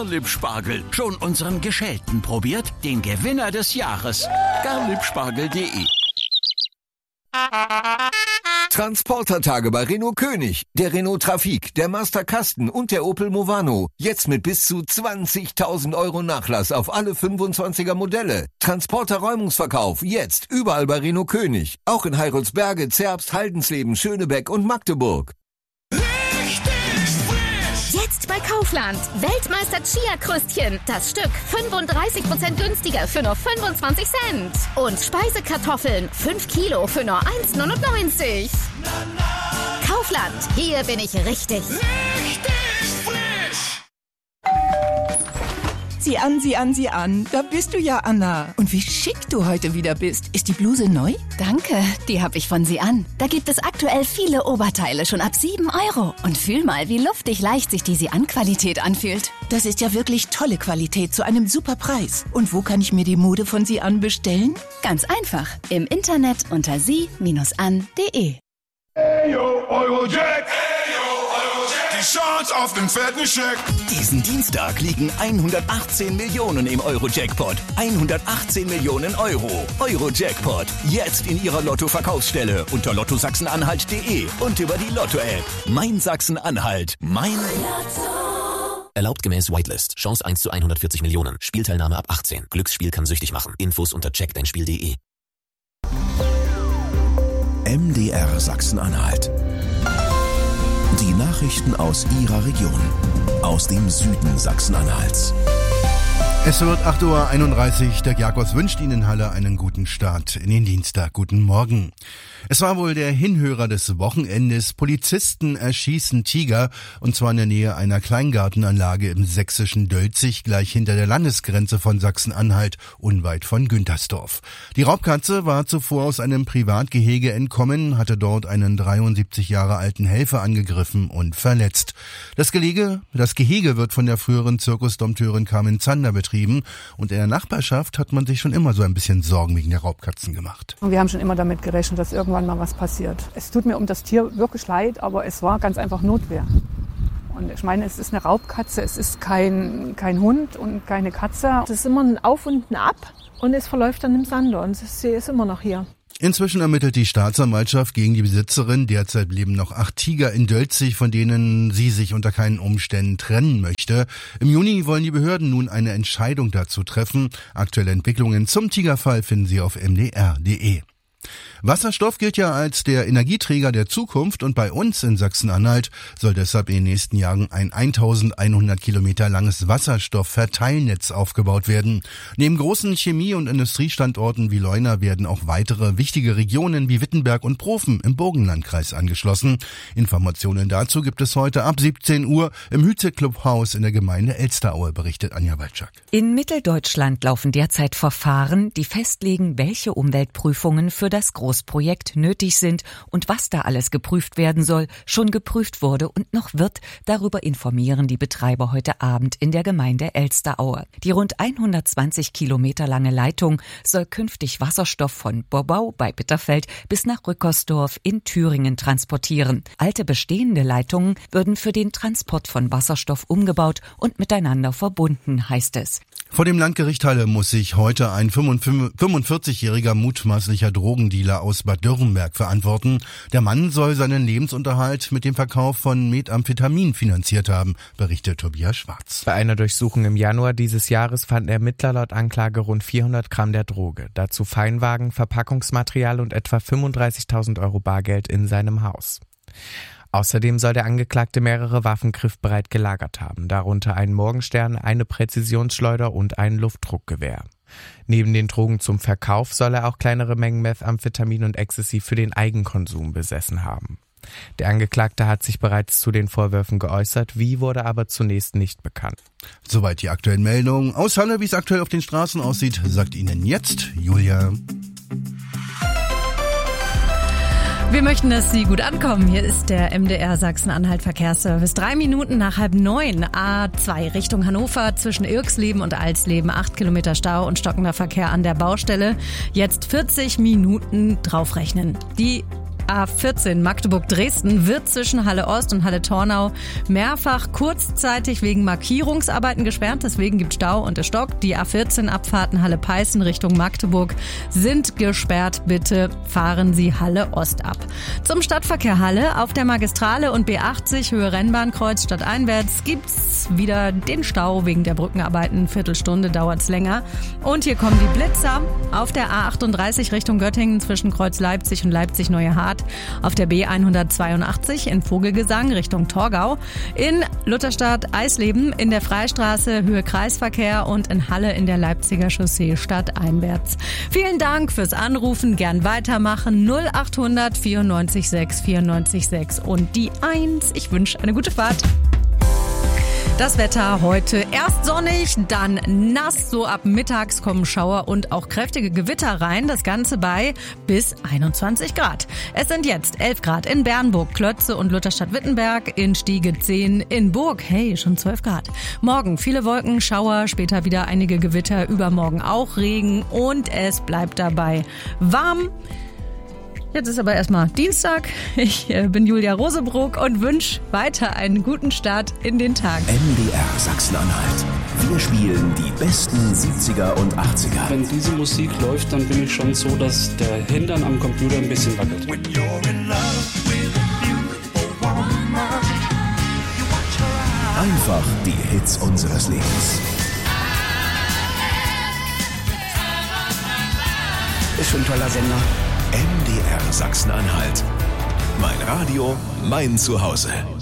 Garlip-Spargel. Schon unseren Geschälten probiert? Den Gewinner des Jahres. Garlip-Spargel.de. Transportertage bei Renault König, der Renault Trafic, der Master Kasten und der Opel Movano. Jetzt mit bis zu 20.000 € Nachlass auf alle 25er Modelle. Transporter-Räumungsverkauf jetzt überall bei Renault König. Auch in Heiroldsberge, Zerbst, Haldensleben, Schönebeck und Magdeburg. Jetzt bei Kaufland. Weltmeister Chia-Krüstchen. Das Stück 35% günstiger für nur 25 Cent. Und Speisekartoffeln 5 Kilo für nur 1,99. Kaufland. Hier bin ich richtig. Sieh an. Da bist du ja, Anna. Und wie schick du heute wieder bist. Ist die Bluse neu? Danke, die habe ich von Sie an. Da gibt es aktuell viele Oberteile schon ab 7 €. Und fühl mal, wie luftig leicht sich die Sie-an-Qualität anfühlt. Das ist ja wirklich tolle Qualität zu einem super Preis. Und wo kann ich mir die Mode von Sie an bestellen? Ganz einfach. Im Internet unter sie-an.de. Hey yo, Eurojack! Die Chance auf den fetten Scheck. Diesen Dienstag liegen 118 Millionen im Euro-Jackpot. 118 Millionen €. Euro-Jackpot. Jetzt in Ihrer Lotto-Verkaufsstelle unter lottosachsen-anhalt.de und über die Lotto-App. Mein Sachsen-Anhalt. Mein Lotto. Erlaubt gemäß Whitelist. Chance 1 zu 140 Millionen. Spielteilnahme ab 18. Glücksspiel kann süchtig machen. Infos unter checkdeinspiel.de. MDR Sachsen-Anhalt. Die Nachrichten aus Ihrer Region. Aus dem Süden Sachsen-Anhalts. Es wird 8:31 Uhr. Dirk Jakobs wünscht Ihnen in Halle einen guten Start in den Dienstag. Guten Morgen. Es war wohl der Hinhörer des Wochenendes. Polizisten erschießen Tiger, und zwar in der Nähe einer Kleingartenanlage im sächsischen Dölzig, gleich hinter der Landesgrenze von Sachsen-Anhalt, unweit von Güntersdorf. Die Raubkatze war zuvor aus einem Privatgehege entkommen, hatte dort einen 73 Jahre alten Helfer angegriffen und verletzt. Das Gehege wird von der früheren Zirkusdompteurin Carmen Zander betrieben, und in der Nachbarschaft hat man sich schon immer so ein bisschen Sorgen wegen der Raubkatzen gemacht. Wir haben schon immer damit gerechnet, dass irgendwann mal was passiert. Es tut mir um das Tier wirklich leid, aber es war ganz einfach Notwehr. Und ich meine, es ist eine Raubkatze, es ist kein Hund und keine Katze. Es ist immer ein Auf und ein Ab, und es verläuft dann im Sande, und sie ist immer noch hier. Inzwischen ermittelt die Staatsanwaltschaft gegen die Besitzerin. Derzeit leben noch 8 Tiger in Dölzig, von denen sie sich unter keinen Umständen trennen möchte. Im Juni wollen die Behörden nun eine Entscheidung dazu treffen. Aktuelle Entwicklungen zum Tigerfall finden Sie auf mdr.de. Wasserstoff gilt ja als der Energieträger der Zukunft, und bei uns in Sachsen-Anhalt soll deshalb in den nächsten Jahren ein 1100 Kilometer langes Wasserstoffverteilnetz aufgebaut werden. Neben großen Chemie- und Industriestandorten wie Leuna werden auch weitere wichtige Regionen wie Wittenberg und Profen im Burgenlandkreis angeschlossen. Informationen dazu gibt es heute ab 17 Uhr im Hütze-Clubhaus in der Gemeinde Elsteraue, berichtet Anja Walczak. In Mitteldeutschland laufen derzeit Verfahren, die festlegen, welche Umweltprüfungen für das Großprojekt nötig sind und was da alles geprüft werden soll, schon geprüft wurde und noch wird. Darüber informieren die Betreiber heute Abend in der Gemeinde Elsteraue. Die rund 120 Kilometer lange Leitung soll künftig Wasserstoff von Borbau bei Bitterfeld bis nach Rückersdorf in Thüringen transportieren. Alte bestehende Leitungen würden für den Transport von Wasserstoff umgebaut und miteinander verbunden, heißt es. Vor dem Landgericht Halle muss sich heute ein 45-jähriger mutmaßlicher Drogendealer aus Bad Dürrenberg verantworten. Der Mann soll seinen Lebensunterhalt mit dem Verkauf von Methamphetamin finanziert haben, berichtet Tobias Schwarz. Bei einer Durchsuchung im Januar dieses Jahres fanden Ermittler laut Anklage rund 400 Gramm der Droge. Dazu Feinwagen, Verpackungsmaterial und etwa 35.000 € Bargeld in seinem Haus. Außerdem soll der Angeklagte mehrere Waffen griffbereit gelagert haben, darunter einen Morgenstern, eine Präzisionsschleuder und ein Luftdruckgewehr. Neben den Drogen zum Verkauf soll er auch kleinere Mengen Methamphetamin und Ecstasy für den Eigenkonsum besessen haben. Der Angeklagte hat sich bereits zu den Vorwürfen geäußert, wie wurde aber zunächst nicht bekannt. Soweit die aktuellen Meldungen aus Halle. Wie es aktuell auf den Straßen aussieht, sagt Ihnen jetzt Julia. Wir möchten, dass Sie gut ankommen. Hier ist der MDR Sachsen-Anhalt Verkehrsservice. 3 Minuten nach 8:30. A2 Richtung Hannover zwischen Irksleben und Alsleben. 8 Kilometer Stau und stockender Verkehr an der Baustelle. Jetzt 40 Minuten draufrechnen. Die A14 Magdeburg-Dresden wird zwischen Halle Ost und Halle Tornau mehrfach kurzzeitig wegen Markierungsarbeiten gesperrt. Deswegen gibt Stau und es stockt. Die A14-Abfahrten Halle Peißen Richtung Magdeburg sind gesperrt. Bitte fahren Sie Halle Ost ab. Zum Stadtverkehr Halle auf der Magistrale und B80 Höhe Rennbahnkreuz stadteinwärts gibt's wieder den Stau wegen der Brückenarbeiten. Viertelstunde dauert's länger. Und hier kommen die Blitzer auf der A38 Richtung Göttingen zwischen Kreuz Leipzig und Leipzig-Neuehart. Auf der B182 in Vogelgesang Richtung Torgau. In Lutherstadt Eisleben in der Freistraße Höhe Kreisverkehr und in Halle in der Leipziger Chaussee stadteinwärts. Vielen Dank fürs Anrufen. Gern weitermachen. 0800 94 6 94 6 und die 1. Ich wünsche eine gute Fahrt. Das Wetter heute erst sonnig, dann nass. So ab mittags kommen Schauer und auch kräftige Gewitter rein. Das Ganze bei bis 21 Grad. Es sind jetzt 11 Grad in Bernburg, Klötze und Lutherstadt-Wittenberg, in Stiege 10, in Burg, hey, schon 12 Grad. Morgen viele Wolken, Schauer, später wieder einige Gewitter, übermorgen auch Regen und es bleibt dabei warm. Jetzt ist aber erstmal Dienstag. Ich bin Julia Rosebrook und wünsche weiter einen guten Start in den Tag. MDR Sachsen-Anhalt. Wir spielen die besten 70er und 80er. Wenn diese Musik läuft, dann bin ich schon so, dass der Hintern am Computer ein bisschen wackelt. Einfach die Hits unseres Lebens. Ist schon ein toller Sender. MDR Sachsen-Anhalt. Mein Radio, mein Zuhause.